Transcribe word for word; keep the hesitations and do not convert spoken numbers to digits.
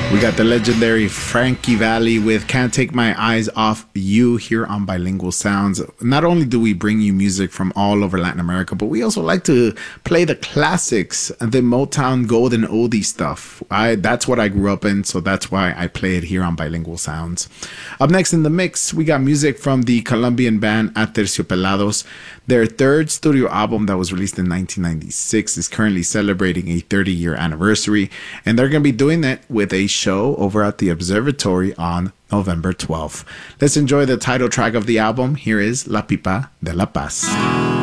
We got the legendary Frankie Valli with Can't Take My Eyes Off You here on Bilingual Sounds. Not only do we bring you music from all over Latin America, but we also like to play the classics, the Motown golden oldie stuff. I That's what I grew up in, so that's why I play it here on Bilingual Sounds. Up next in the mix, we got music from the Colombian band Aterciopelados. Their third studio album that was released in nineteen ninety-six is currently celebrating a thirty-year anniversary, and they're going to be doing it with a show over at the Observatory on November twelfth. Let's enjoy the title track of the album. Here is La Pipa de la Paz.